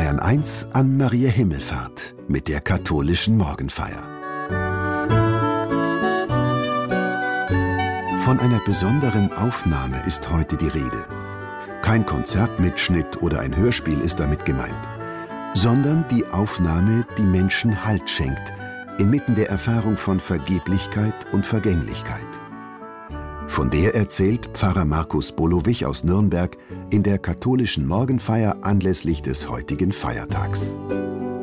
Bayern 1 an Maria Himmelfahrt mit der katholischen Morgenfeier. Von einer besonderen Aufnahme ist heute die Rede. Kein Konzertmitschnitt oder ein Hörspiel ist damit gemeint, sondern die Aufnahme, die Menschen Halt schenkt, inmitten der Erfahrung von Vergeblichkeit und Vergänglichkeit. Von der erzählt Pfarrer Markus Bolowich aus Nürnberg in der katholischen Morgenfeier anlässlich des heutigen Feiertags.